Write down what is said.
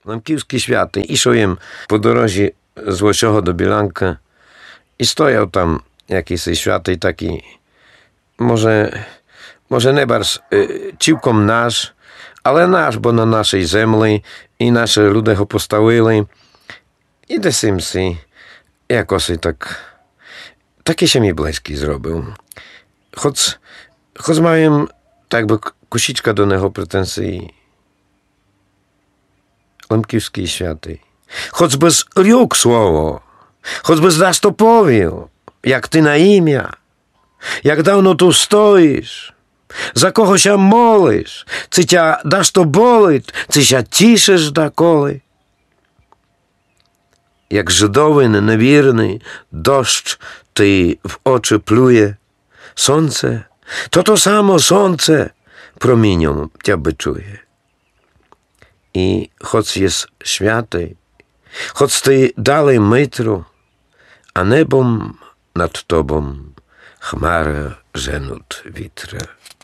Лемківський святий. Ішов їм по дорозі з Лосього до Білянка. І стояв там якийсь святий такий, може не барз цілком наш, але наш, бо на нашій землі, і наші люди його поставили. І десь їм си, якось такий ще мій близький зробив. Хоч маю, так би, кусічка до нього претензії. Лемківський святий. Хоч би зрік слово, хоч би здасть то повів, як ти на ім'я, як давно tu stoisz, za kogo się molisz, czy cię dasz to bolить, czy się cieszysz dоколи. Jak Żydowy niewierny deszcz ty w oczy pluje, słońce, to samo słońce promieniom cię byczuje. I choć jest święty, choć ty dalej metru, a nebom nad tobą chmara żenut witra.